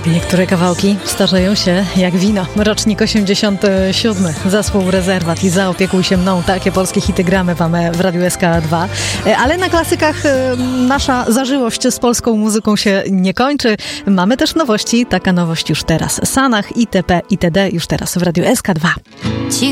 Niektóre kawałki starzeją się jak wino. Rocznik 87. Zespół Rezerwat i Zaopiekuj się mną. Takie polskie hity gramy wam w Radiu SK2. Ale na klasykach nasza zażyłość z polską muzyką się nie kończy. Mamy też nowości. Taka nowość już teraz. Sanach, ITP, ITD już teraz w Radiu SK2.